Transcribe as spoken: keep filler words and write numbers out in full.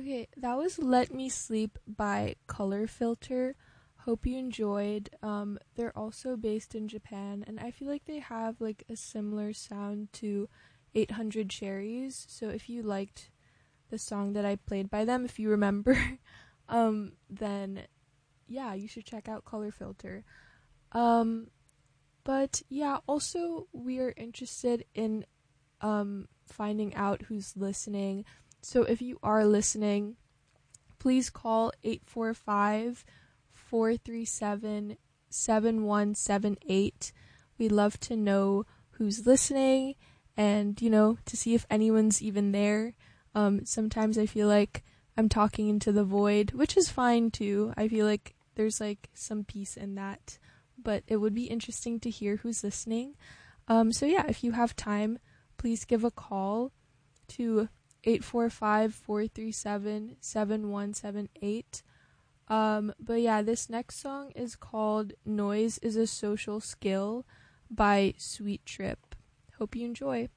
Okay, that was Let Me Sleep by Color Filter. Hope you enjoyed. Um, they're also based in Japan, and I feel like they have like a similar sound to eight hundred Cherries. So if you liked the song that I played by them, if you remember, um, then yeah, you should check out Color Filter. Um, but yeah, also we are interested in um, finding out who's listening. So if you are listening, please call eight four five, four three seven, seven one seven eight. We'd love to know who's listening and, you know, to see if anyone's even there. Um, sometimes I feel like I'm talking into the void, which is fine too. I feel like there's like some peace in that, but it would be interesting to hear who's listening. Um, so yeah, if you have time, please give a call to eight four five, four three seven, seven one seven eight. Um, but yeah, this next song is called Noise is a Social Skill by Sweet Trip. Hope you enjoy.